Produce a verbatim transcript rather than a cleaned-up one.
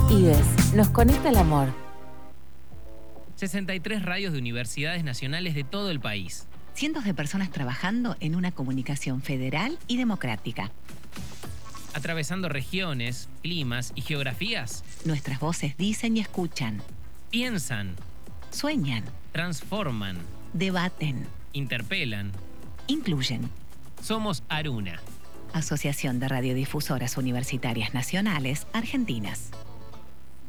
IDES, nos conecta el amor. sesenta y tres radios de universidades nacionales de todo el país. Cientos de personas trabajando en una comunicación federal y democrática. Atravesando regiones, climas y geografías. Nuestras voces dicen y escuchan. Piensan. Sueñan. Transforman. Debaten. Interpelan. Incluyen. Somos Aruna. Asociación de Radiodifusoras Universitarias Nacionales Argentinas.